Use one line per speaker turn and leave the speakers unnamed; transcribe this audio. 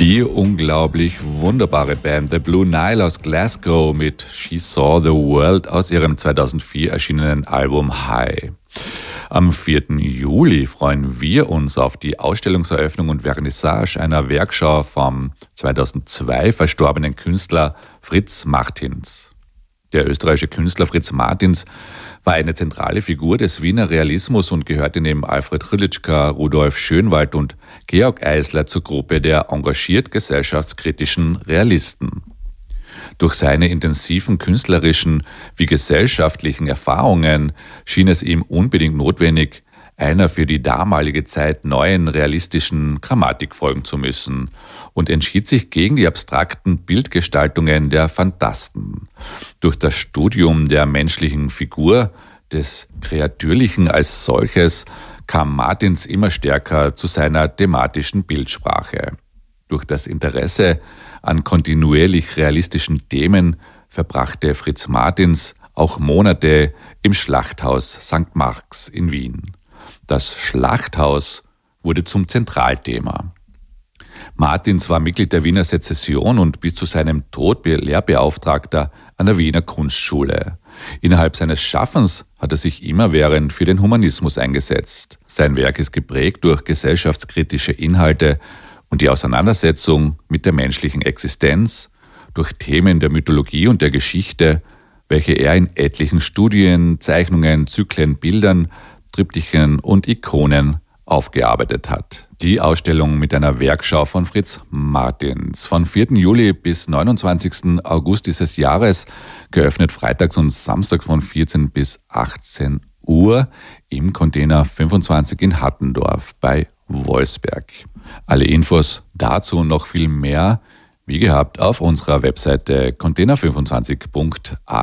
Die unglaublich wunderbare Band The Blue Nile aus Glasgow mit She Saw the World aus ihrem 2004 erschienenen Album High. Am 4. Juli freuen wir uns auf die Ausstellungseröffnung und Vernissage einer Werkschau vom 2002 verstorbenen Künstler Fritz Martins. Der österreichische Künstler Fritz Martins war eine zentrale Figur des Wiener Realismus und gehörte neben Alfred Chrylitschka, Rudolf Schönwald und Georg Eisler zur Gruppe der engagiert gesellschaftskritischen Realisten. Durch seine intensiven künstlerischen wie gesellschaftlichen Erfahrungen schien es ihm unbedingt notwendig, einer für die damalige Zeit neuen realistischen Grammatik folgen zu müssen und entschied sich gegen die abstrakten Bildgestaltungen der Phantasten. Durch das Studium der menschlichen Figur, des Kreatürlichen als solches, kam Martins immer stärker zu seiner thematischen Bildsprache. Durch das Interesse an kontinuierlich realistischen Themen verbrachte Fritz Martins auch Monate im Schlachthaus St. Marx in Wien. Das Schlachthaus wurde zum Zentralthema. Martins war Mitglied der Wiener Sezession und bis zu seinem Tod Lehrbeauftragter an der Wiener Kunstschule. Innerhalb seines Schaffens hat er sich immerwährend für den Humanismus eingesetzt. Sein Werk ist geprägt durch gesellschaftskritische Inhalte und die Auseinandersetzung mit der menschlichen Existenz, durch Themen der Mythologie und der Geschichte, welche er in etlichen Studien, Zeichnungen, Zyklen, Bildern, Triptychen und Ikonen aufgearbeitet hat. Die Ausstellung mit einer Werkschau von Fritz Martins von 4. Juli bis 29. August dieses Jahres, geöffnet freitags und samstags von 14 bis 18 Uhr im Container 25 in Hattendorf bei Wolfsberg. Alle Infos dazu und noch viel mehr, wie gehabt, auf unserer Webseite container25.at.